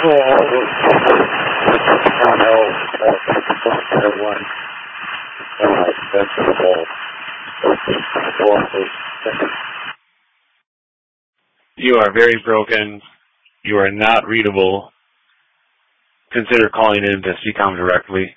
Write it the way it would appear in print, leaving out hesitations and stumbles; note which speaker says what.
Speaker 1: You are very broken. You are not readable. Consider calling in to CCOM directly.